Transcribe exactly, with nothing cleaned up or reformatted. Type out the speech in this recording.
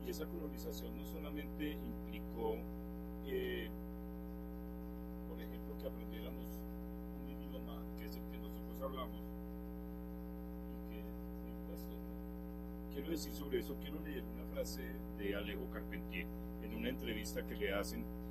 y esa colonización no solamente implicó, eh, por ejemplo, que aprendiéramos un idioma que es el que nosotros hablamos y que impuestos, ¿no? Quiero decir sobre eso, quiero leer una frase de Alejo Carpentier en una entrevista que le hacen